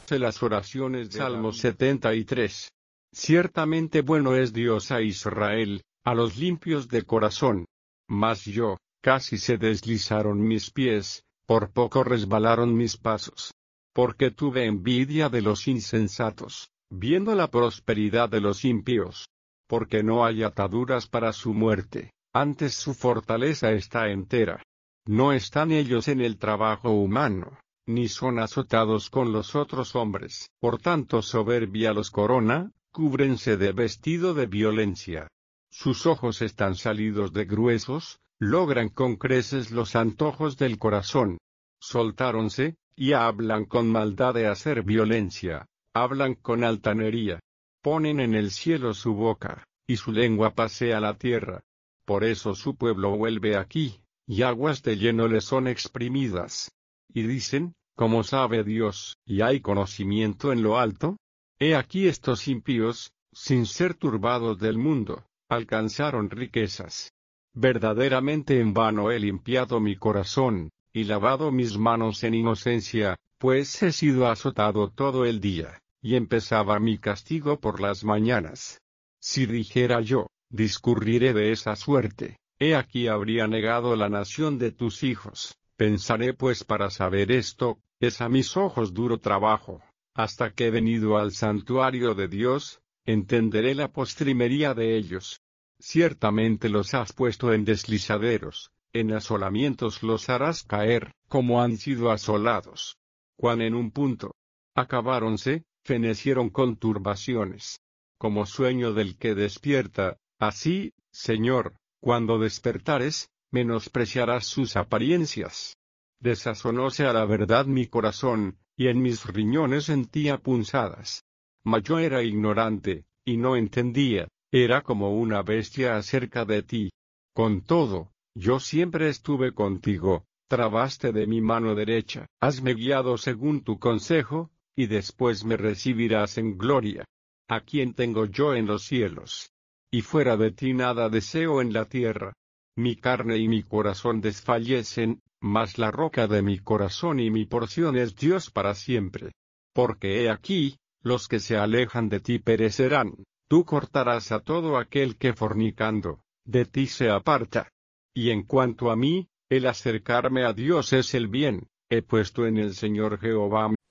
de las oraciones de Salmo 73. Ciertamente bueno es Dios a Israel, a los limpios de corazón. Mas yo, casi se deslizaron mis pies, por poco resbalaron mis pasos. Porque tuve envidia de los insensatos, viendo la prosperidad de los impíos. Porque no hay ataduras para su muerte, antes su fortaleza está entera. No están ellos en el trabajo humano, ni son azotados con los otros hombres. Por tanto soberbia los corona, cúbrense de vestido de violencia. Sus ojos están salidos de gruesos, logran con creces los antojos del corazón. Soltáronse, y hablan con maldad de hacer violencia, hablan con altanería. Ponen en el cielo su boca, y su lengua pasea la tierra. Por eso su pueblo vuelve aquí, y aguas de lleno le son exprimidas. Y dicen, ¿cómo sabe Dios, y hay conocimiento en lo alto? He aquí estos impíos, sin ser turbados del mundo, alcanzaron riquezas. Verdaderamente en vano he limpiado mi corazón, y lavado mis manos en inocencia, pues he sido azotado todo el día, y empezaba mi castigo por las mañanas. Si dijera yo, discurriré de esa suerte, he aquí habría negado la nación de tus hijos. Pensaré pues para saber esto, es a mis ojos duro trabajo. Hasta que he venido al santuario de Dios, entenderé la postrimería de ellos. Ciertamente los has puesto en deslizaderos, en asolamientos los harás caer, como han sido asolados. Cuan en un punto acabáronse, fenecieron con turbaciones. Como sueño del que despierta, así, Señor, cuando despertares, menospreciarás sus apariencias. Desazonóse a la verdad mi corazón, y en mis riñones sentía punzadas. Mas yo era ignorante, y no entendía, era como una bestia acerca de ti. Con todo, yo siempre estuve contigo, trabaste de mi mano derecha. Hasme guiado según tu consejo, y después me recibirás en gloria. ¿A quién tengo yo en los cielos? Y fuera de ti nada deseo en la tierra. Mi carne y mi corazón desfallecen, mas la roca de mi corazón y mi porción es Dios para siempre. Porque he aquí, los que se alejan de ti perecerán, tú cortarás a todo aquel que fornicando, de ti se aparta. Y en cuanto a mí, el acercarme a Dios es el bien, he puesto en el Señor Jehová